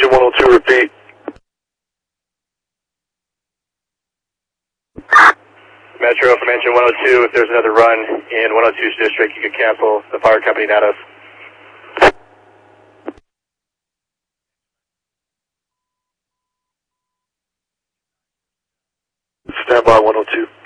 Mansion 102, repeat. Metro for Mansion 102, if there's another run in 102's district, you could cancel the fire company Natos. Stand by 102.